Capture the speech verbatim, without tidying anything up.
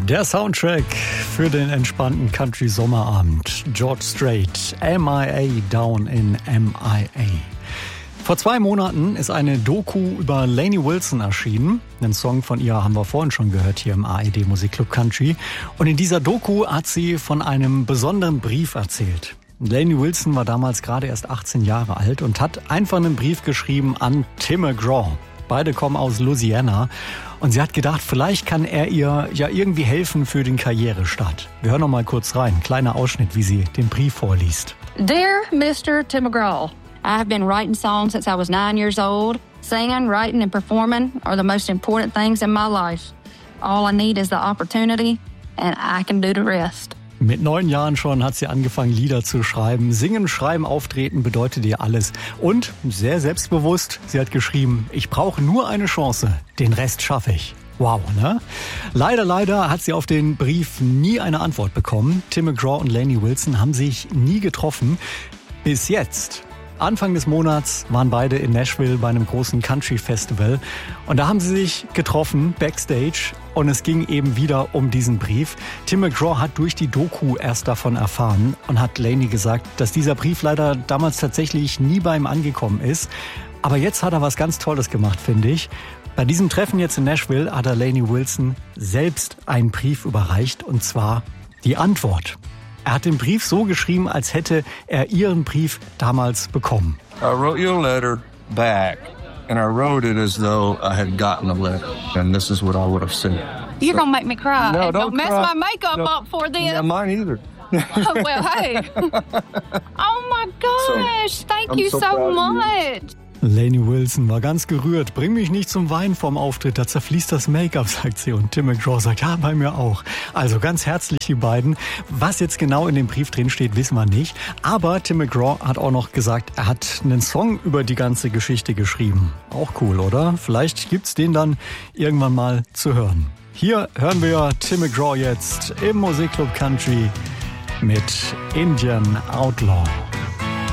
Der Soundtrack für den entspannten Country-Sommerabend. George Strait, M I A Down in M I A. Vor zwei Monaten ist eine Doku über Lainey Wilson erschienen. Einen Song von ihr haben wir vorhin schon gehört hier im A R D Musikclub Country. Und in dieser Doku hat sie von einem besonderen Brief erzählt. Lainey Wilson war damals gerade erst achtzehn Jahre alt und hat einfach einen Brief geschrieben an Tim McGraw. Beide kommen aus Louisiana und sie hat gedacht, vielleicht kann er ihr ja irgendwie helfen für den Karrierestart. Wir hören noch mal kurz rein, kleiner Ausschnitt, wie sie den Brief vorliest. Dear Mister Tim McGraw, I have been writing songs since I was nine years old. Singing, writing, and performing are the most important things in my life. All I need is the opportunity, and I can do the rest. Mit neun Jahren schon hat sie angefangen, Lieder zu schreiben. Singen, schreiben, auftreten bedeutet ihr alles. Und sehr selbstbewusst, sie hat geschrieben, ich brauche nur eine Chance, den Rest schaffe ich. Wow, ne? Leider, leider hat sie auf den Brief nie eine Antwort bekommen. Tim McGraw und Lainey Wilson haben sich nie getroffen. Bis jetzt. Anfang des Monats waren beide in Nashville bei einem großen Country-Festival und da haben sie sich getroffen, backstage, und es ging eben wieder um diesen Brief. Tim McGraw hat durch die Doku erst davon erfahren und hat Lainey gesagt, dass dieser Brief leider damals tatsächlich nie bei ihm angekommen ist. Aber jetzt hat er was ganz Tolles gemacht, finde ich. Bei diesem Treffen jetzt in Nashville hat er Lainey Wilson selbst einen Brief überreicht, und zwar die Antwort. Er hat den Brief so geschrieben, als hätte er ihren Brief damals bekommen. I wrote you a letter back, and I wrote it as though I had gotten a letter, and this is what I would have said. You're gonna make me cry. No, don't, don't mess cry. my makeup No. up for this. Yeah, mine either. Well, hey. Oh my gosh, So, thank I'm you so so proud of you. much. Lainey Wilson war ganz gerührt. Bring mich nicht zum Weinen vorm Auftritt, da zerfließt das Make-up, sagt sie. Und Tim McGraw sagt, ja, bei mir auch. Also ganz herzlich die beiden. Was jetzt genau in dem Brief drin steht, wissen wir nicht. Aber Tim McGraw hat auch noch gesagt, er hat einen Song über die ganze Geschichte geschrieben. Auch cool, oder? Vielleicht gibt's den dann irgendwann mal zu hören. Hier hören wir Tim McGraw jetzt im Musikclub Country mit Indian Outlaw.